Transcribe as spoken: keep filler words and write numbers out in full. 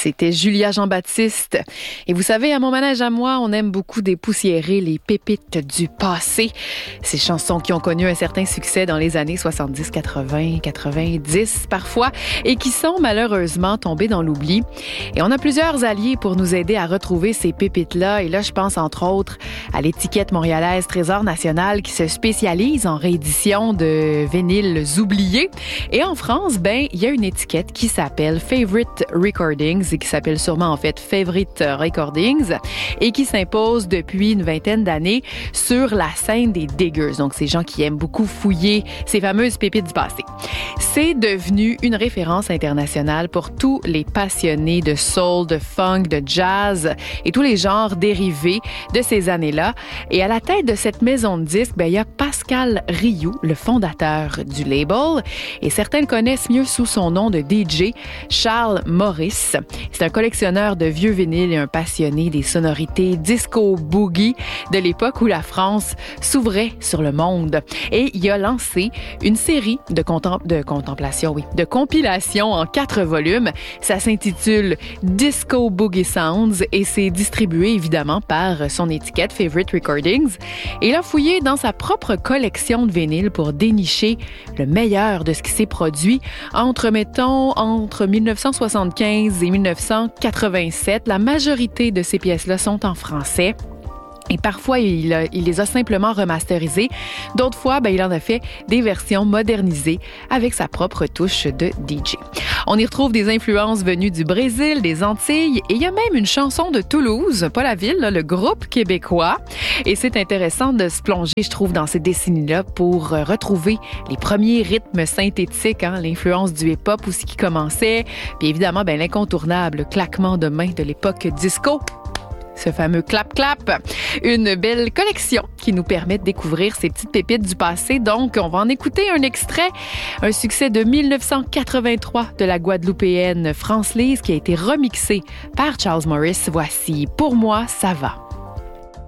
C'était Julia Jean-Baptiste. Et vous savez, à mon manège à moi, on aime beaucoup dépoussiérer les pépites du passé. Ces chansons qui ont connu un certain succès dans les années soixante-dix, quatre-vingts, quatre-vingt-dix parfois, et qui sont malheureusement tombées dans l'oubli. Et on a plusieurs alliés pour nous aider à retrouver ces pépites-là. Et là, je pense entre autres à l'étiquette montréalaise Trésor National qui se spécialise en réédition de vinyles oubliés. Et en France, ben, il y a une étiquette qui s'appelle Favorite Recordings et qui s'appelle sûrement en fait Favorite Recordings et qui s'impose depuis une vingtaine d'années sur la scène des diggers, donc ces gens qui aiment beaucoup fouiller ces fameuses pépites du passé. C'est devenu une référence internationale pour tous les passionnés de soul, de funk, de jazz et tous les genres dérivés de ces années-là. Et à la tête de cette maison de disques, ben, il y a Pascal Rioux, le fondateur du label, et certains le connaissent mieux sous son nom de D J, Charles Maurice. C'est un collectionneur de vieux vinyles et un passionné des sonorités disco-boogie de l'époque où la France s'ouvrait sur le monde. Et il a lancé une série de, contem- de contemplation, oui, de compilations en quatre volumes. Ça s'intitule Disco Boogie Sounds et c'est distribué évidemment par son étiquette Favorite Recordings. Et il a fouillé dans sa propre collection de vinyles pour dénicher le meilleur de ce qui s'est produit entre, mettons, entre dix-neuf cent soixante-quinze et dix-neuf cent quatre-vingt-sept. La majorité de ces pièces-là sont en français. Et parfois, il, a, il les a simplement remasterisées. D'autres fois, ben, il en a fait des versions modernisées avec sa propre touche de D J. On y retrouve des influences venues du Brésil, des Antilles, et il y a même une chanson de Toulouse, pas la ville, là, le groupe québécois. Et c'est intéressant de se plonger, je trouve, dans ces décennies-là pour retrouver les premiers rythmes synthétiques, hein, l'influence du hip-hop aussi qui commençait, puis évidemment, ben, l'incontournable claquement de mains de l'époque disco. Ce fameux clap-clap. Une belle collection qui nous permet de découvrir ces petites pépites du passé. Donc, on va en écouter un extrait. Un succès de dix-neuf cent quatre-vingt-trois de la Guadeloupéenne France Lise qui a été remixé par Charles Maurice. Voici « Pour moi, ça va ».